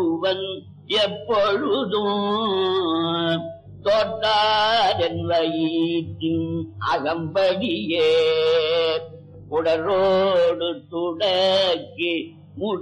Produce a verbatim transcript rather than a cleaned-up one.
ஒருவன் எப்பொழுதும் தோட்டாதன் வயிற்றின் அகம்படியே உடலோடு துடக்கி முட